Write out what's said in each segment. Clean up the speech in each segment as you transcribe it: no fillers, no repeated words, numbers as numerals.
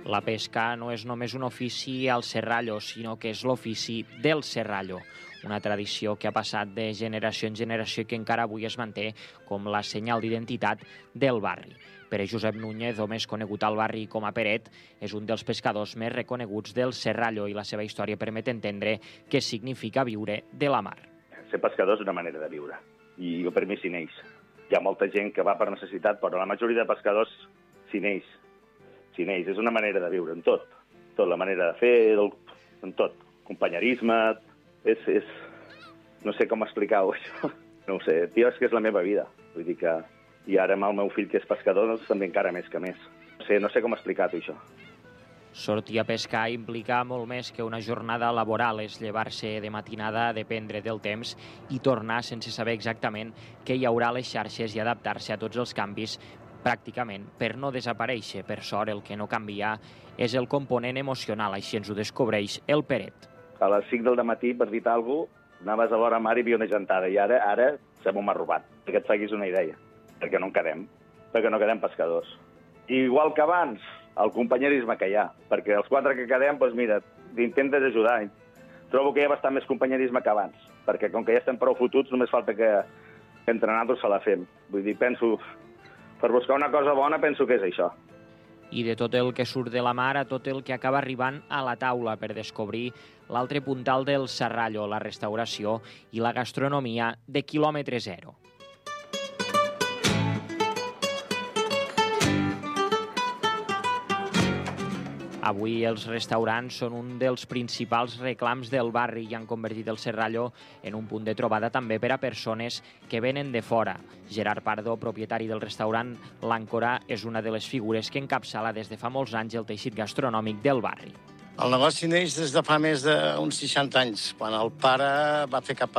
La pesca no és només un ofici al Serrallo, sinó que és l'ofici del Serrallo, una tradició que ha passat de generació en generació i que encara avui es manté com la senyal d'identitat del barri. Pere Josep Núñez, o més conegut al barri com a Peret, és un dels pescadors més reconeguts del Serrallo i la seva història permet entendre què significa viure de la mar. Ser pescador és una manera de viure i per mi s'hi neix. Hi ha molta gent que va per necessitat, però la majoria de pescadors s'hi neix. S'hi neix, és una manera de viure en tot. La manera de fer, en tot. Companyerisme, no sé com explicar-ho, això. No ho sé, tio, és que és la meva vida. Vull dir que... I ara amb el meu fill, que és pescador, doncs també encara més que més. No sé com explicar-ho, això. Sortir a pescar implica molt més que una jornada laboral, és llevar-se de matinada, dependre del temps i tornar sense saber exactament què hi haurà a les xarxes i adaptar-se a tots els canvis pràcticament per no desaparèixer. Per sort, el que no canvia és el component emocional, així ens ho descobreix el Peret. A les 5 del matí, per dir alguna cosa, anaves a l'hora mar i hi havia una gentada, i ara se m'ho robat, perquè et facis una idea, perquè no en quedem pescadors. I igual que abans, el companyerisme que hi ha, perquè els 4 que quedem, doncs mira, t'intentes ajudar. Trobo que hi ha bastant més companyerisme que abans, perquè com que ja estem prou fotuts, només falta que entre nosaltres se la fem. Vull dir, penso, per buscar una cosa bona, penso que és això. I de tot el que surt de la mar a tot el que acaba arribant a la taula per descobrir l'altre puntal del Serrallo, la restauració i la gastronomia de quilòmetre zero. Avui els restaurants són un dels principals reclams del barri i han convertit el Serrallo en un punt de trobada també per a persones que venen de fora. Gerard Pardo, propietari del restaurant L'Àncora, és una de les figures que encapçala des de fa molts anys el teixit gastronòmic del barri. El negoci neix des de fa més d'uns 60 anys, quan el pare va fer cap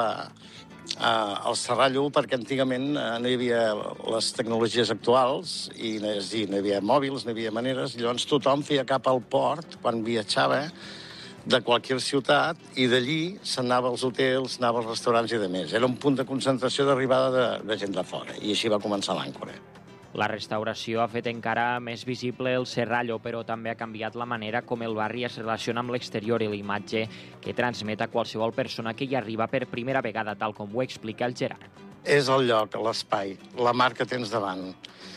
al Serrallo, perquè antigament no hi havia les tecnologies actuals i no hi havia mòbils, no hi havia maneres. Llavors tothom feia cap al port quan viatjava de qualsevol ciutat i d'allí s'anava als hotels, anava als restaurants i de més. Era un punt de concentració d'arribada de gent de fora i així va començar l'Àncora. La restauració ha fet encara més visible el Serrallo, però també ha canviat la manera com el barri es relaciona amb l'exterior i la imatge que transmet a qualsevol persona que hi arriba per primera vegada, tal com ho explica el Gerard. És el lloc, l'espai, la mar que tens davant.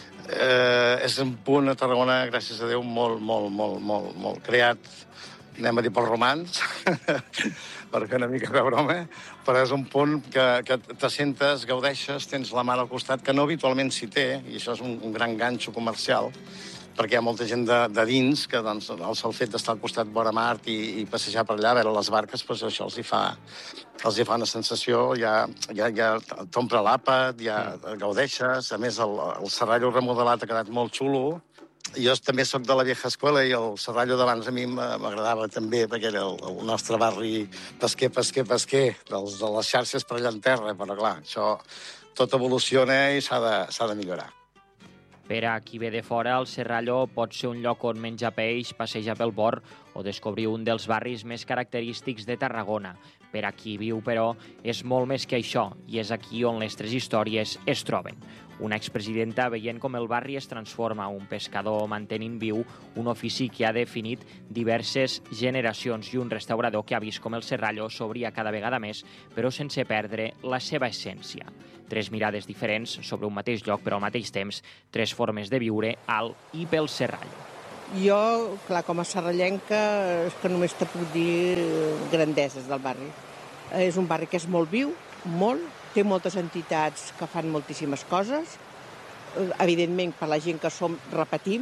És un punt a Tarragona, gràcies a Déu, molt creat, anem a dir pels romans, perquè una mica de broma, però és un punt que t'assentes, gaudeixes, tens la mar al costat, que no habitualment s'hi té, i això és un gran ganxo comercial, perquè hi ha molta gent de dins que doncs, el fet d'estar al costat vora mar i passejar per allà, a veure les barques, doncs això els hi fa una sensació, ja t'omple l'àpat, ja gaudeixes, a més el Serrallo remodelat ha quedat molt xulo. Jo també sóc de la vieja escola i el Serrallo d'abans a mi m'agradava també perquè era el nostre barri pesquer, de les xarxes per allà en terra, però clar, això tot evoluciona i s'ha de millorar. Per a qui ve de fora, el Serrallo pot ser un lloc on menjar peix, passejar pel port o descobrir un dels barris més característics de Tarragona. Per a qui viu, però, és molt més que això, i és aquí on les tres històries es troben. Una expresidenta veient com el barri es transforma, un pescador mantenint viu un ofici que ha definit diverses generacions i un restaurador que ha vist com el Serrallo s'obria cada vegada més, però sense perdre la seva essència. Tres mirades diferents sobre un mateix lloc, però al mateix temps, tres formes de viure al i pel Serrallo. Jo, clar, com a serrallenca, és que només te puc dir grandeses del barri. És un barri que és molt viu, molt, té moltes entitats que fan moltíssimes coses. Evidentment, per la gent que som, repetim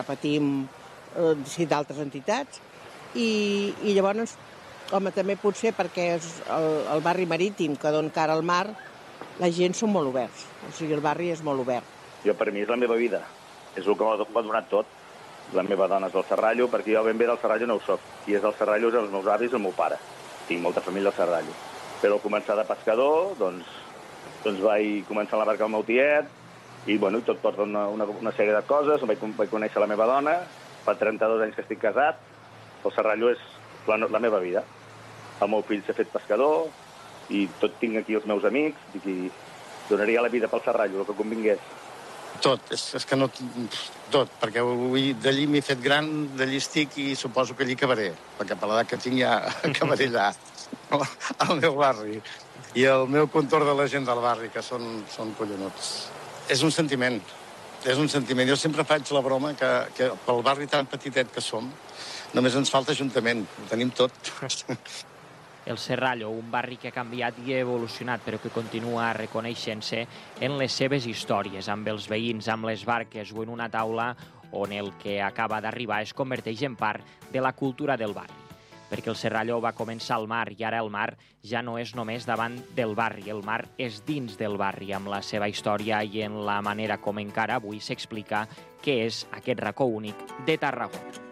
d'altres entitats. I llavors, home, també potser perquè és el barri marítim que dona cara al mar, la gent són molt oberts. O sigui, el barri és molt obert. Jo, per mi, és la meva vida. És el que m'ha donat tot. La meva dona és del Serrallo, perquè jo ben bé del Serrallo no ho soc. Qui és del Serrallo és els meus avis i el meu pare. Tinc molta família del Serrallo. Però al començar de pescador, doncs vaig començar a la barca amb el meu tiet, i tot porta una sèrie de coses. Vaig conèixer la meva dona, fa 32 anys que estic casat. El Serrallo és la meva vida. El meu fill s'ha fet pescador, i tot tinc aquí els meus amics, i donaria la vida pel Serrallo, el que convingués. Tot, és que no... Tot, perquè d'allí m'he fet gran, d'allí estic i suposo que allí acabaré, perquè per l'edat que tinc ja acabaré allà, al meu barri. I el meu contorn de la gent del barri, que són collonuts. És un sentiment, és un sentiment. Jo sempre faig la broma que pel barri tan petitet que som, només ens falta ajuntament, ho tenim tot. El Serrallo, un barri que ha canviat i ha evolucionat, però que continua reconeixent-se en les seves històries, amb els veïns, amb les barques o en una taula on el que acaba d'arribar es converteix en part de la cultura del barri. Perquè el Serrallo va començar al mar i ara el mar ja no és només davant del barri, el mar és dins del barri, amb la seva història i en la manera com encara avui s'explica què és aquest racó únic de Tarragona.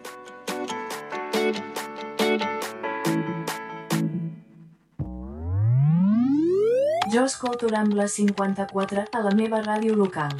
Jo escolto Rambla 54 a la meva ràdio local.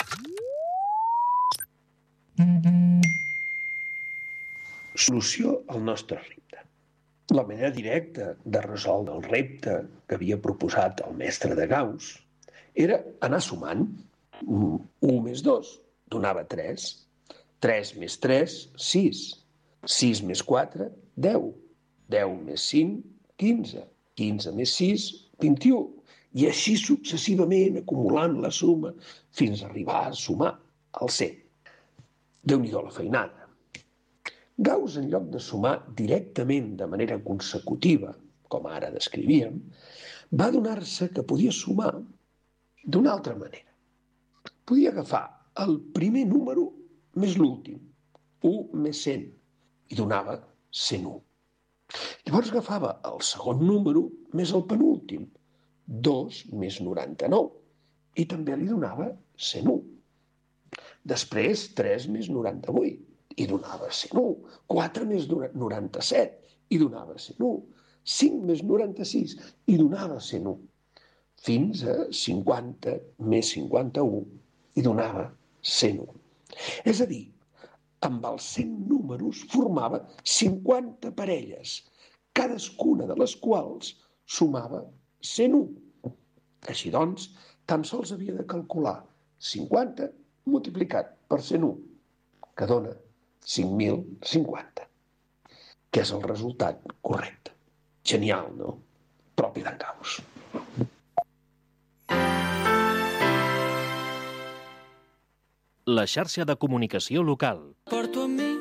Solució al nostre repte. La manera directa de resoldre el repte que havia proposat el mestre de Gauss era anar sumant. 1 més 2 donava 3. 3 més 3, 6. 6 més 4, 10. 10 més 5, 15. 15 més 6, 21. I així successivament acumulant la suma fins a arribar a sumar el 100. Déu-n'hi-do la feinada. Gauss, en lloc de sumar directament de manera consecutiva, com ara descrivíem, va adonar-se que podia sumar d'una altra manera. Podia agafar el primer número més l'últim, 1 més 100, i donava 101. Llavors agafava el segon número més el penúltim, 2 més 99, i també li donava 101. Després 3 més 98, i donava 101. 4 més 97, i donava 101. 5 més 96, i donava 101. Fins a 50 més 51, i donava 101. És a dir, amb els 100 números formava 50 parelles, cadascuna de les quals sumava 101. Així doncs, tan sols havia de calcular 50 multiplicat per 101, que dona 5.050, que és el resultat correcte. Genial, no? Propi d'en Gauss. La xarxa de comunicació local.